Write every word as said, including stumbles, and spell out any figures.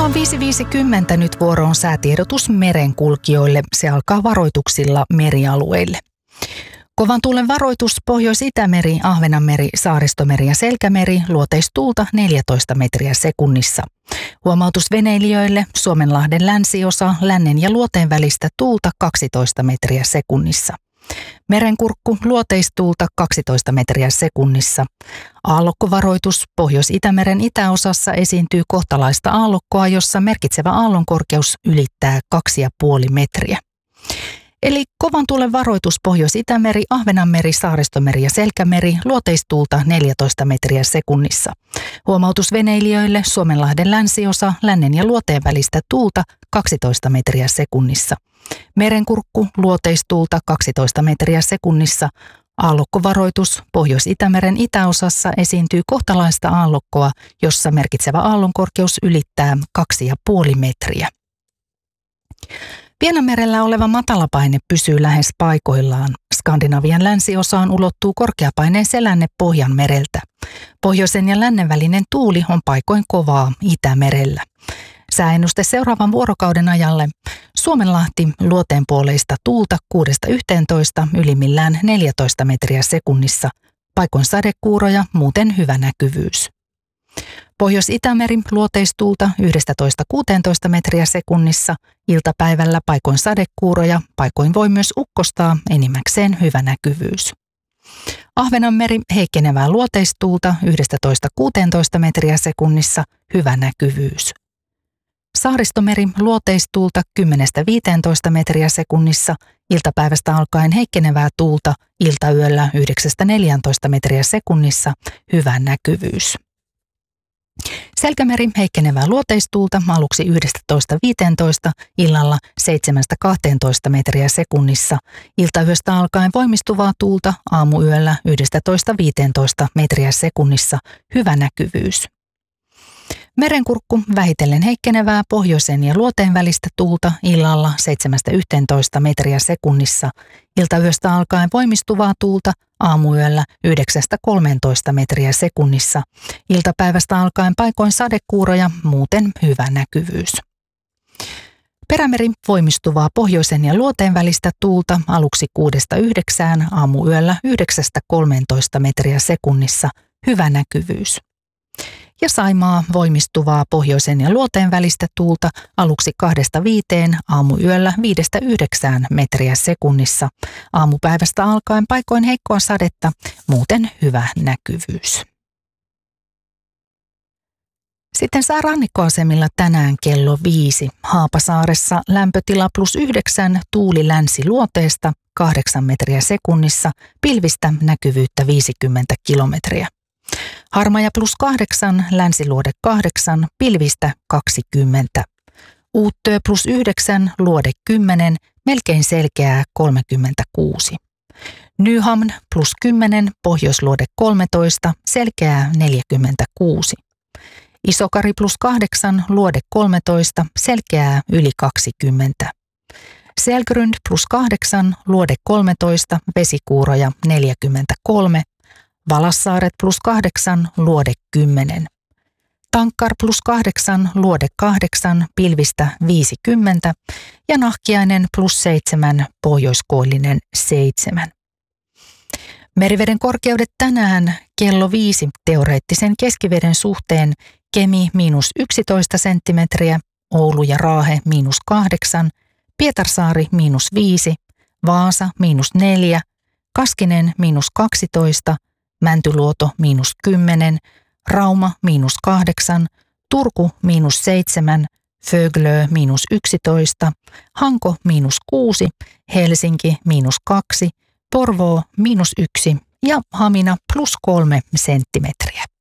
on viisi viisikymmentä, nyt vuoro on säätiedotus merenkulkijoille. Se alkaa varoituksilla merialueille. Kovan tuulen varoitus Pohjois-Itämeri, Ahvenanmeri, Saaristomeri ja Selkämeri, luoteistuulta neljätoista metriä sekunnissa. Huomautus veneilijöille, Suomenlahden länsiosa, lännen ja luoteen välistä tuulta kaksitoista metriä sekunnissa. Merenkurkku, luoteistuulta kaksitoista metriä sekunnissa. Aallokkovaroitus Pohjois-Itämeren itäosassa esiintyy kohtalaista aallokkoa, jossa merkitsevä aallonkorkeus ylittää kaksi pilkku viisi metriä. Eli kovan tuulen varoitus Pohjois-Itämeri, Ahvenanmeri, Saaristomeri ja Selkämeri, luoteistuulta neljätoista metriä sekunnissa. Huomautus veneilijöille, Suomenlahden länsiosa, lännen ja luoteen välistä tuulta kaksitoista metriä sekunnissa. Merenkurkku, luoteistuulta kaksitoista metriä sekunnissa. Aallokkovaroitus Pohjois-Itämeren itäosassa esiintyy kohtalaista aallokkoa, jossa merkitsevä aallonkorkeus ylittää kaksi pilkku viisi metriä. Vienanmerellä oleva matalapaine pysyy lähes paikoillaan. Skandinavian länsiosaan ulottuu korkeapaineen selänne Pohjanmereltä. Pohjoisen ja lännen välinen tuuli on paikoin kovaa Itämerellä. Sääennuste seuraavan vuorokauden ajalle. Suomenlahti luoteenpuoleista tuulta kuudesta yhteentoista, ylimmillään neljätoista metriä sekunnissa. Paikoin sadekuuroja, muuten hyvä näkyvyys. Pohjois-Itämeri luoteistuulta yksitoista kuusitoista metriä sekunnissa. Iltapäivällä paikoin sadekuuroja, paikoin voi myös ukkostaa, enimmäkseen hyvä näkyvyys. Ahvenanmeri heikkenevää luoteistuulta yksitoista kuusitoista metriä sekunnissa, hyvä näkyvyys. Saaristomeri luoteistuulta kymmenestä viiteentoista metriä sekunnissa, iltapäivästä alkaen heikkenevää tuulta, iltayöllä yhdeksästä neljääntoista metriä sekunnissa, hyvä näkyvyys. Selkämeri heikkenevää luoteistuulta aluksi yksitoista viiteentoista, illalla seitsemästä kahteentoista metriä sekunnissa, iltayöstä alkaen voimistuvaa tuulta, aamuyöllä yksitoista viiteentoista metriä sekunnissa, hyvä näkyvyys. Merenkurkku vähitellen heikkenevää pohjoisen ja luoteen välistä tuulta, illalla seitsemästä yhteentoista metriä sekunnissa, iltayöstä alkaen voimistuvaa tuulta, aamuyöllä yhdeksästä kolmeentoista metriä sekunnissa, iltapäivästä alkaen paikoin sadekuuroja, muuten hyvä näkyvyys. Perämeri voimistuvaa pohjoisen ja luoteen välistä tuulta aluksi kuudesta yhdeksään, aamuyöllä yhdeksästä kolmeentoista metriä sekunnissa, hyvä näkyvyys. Ja Saimaa voimistuvaa pohjoisen ja luoteen välistä tuulta aluksi kahdesta viiteen, aamuyöllä viidestä yhdeksään metriä sekunnissa. Aamupäivästä alkaen paikoin heikkoa sadetta, muuten hyvä näkyvyys. Sitten sää rannikkoasemilla tänään kello viisi. Haapasaaressa lämpötila plus yhdeksän, tuuli länsi-luoteesta kahdeksan metriä sekunnissa, pilvistä näkyvyyttä viisikymmentä kilometriä. Harmaja plus kahdeksan, länsiluode kahdeksan, pilvistä kaksikymmentä. Uuttöö plus yhdeksän, luode kymmenen, melkein selkeää kolmekymmentäkuusi. Nyhamn plus kymmenen, pohjoisluode kolmetoista, selkeää neljäkymmentäkuusi. Isokari plus kahdeksan, luode kolmetoista, selkeää yli kaksikymmentä. Selgrund plus kahdeksan, luode kolmetoista, vesikuuroja neljäkymmentäkolme. Valassaaret plus kahdeksan, luode kymmenen. Tankkar plus kahdeksan, luode kahdeksan, pilvistä viisikymmentä ja Nahkiainen plus seitsemän, pohjoiskoillinen seitsemän. Meriveden korkeudet tänään kello viisi teoreettisen keskiveden suhteen Kemi miinus yksitoista senttimetriä, Oulu ja Raahe miinus kahdeksan, Pietarsaari miinus viisi, Vaasa miinus neljä, Kaskinen miinus kaksitoista, Mäntyluoto miinus kymmenen, Rauma miinus kahdeksan, Turku miinus seitsemän, Föglö miinus yksitoista, Hanko miinus kuusi, Helsinki miinus kaksi, Porvoo miinus yksi ja Hamina plus kolme senttimetriä.